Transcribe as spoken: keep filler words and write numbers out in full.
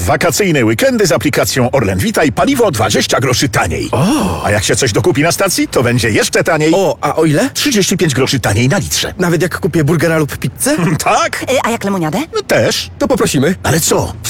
Wakacyjne weekendy z aplikacją Orlen Witaj, paliwo dwadzieścia groszy taniej. O! A jak się coś dokupi na stacji, to będzie jeszcze taniej. O, a o ile? trzydzieści pięć groszy taniej na litrze. Nawet jak kupię burgera lub pizzę? Tak? Y, A jak lemoniadę? No też. To poprosimy. Ale co?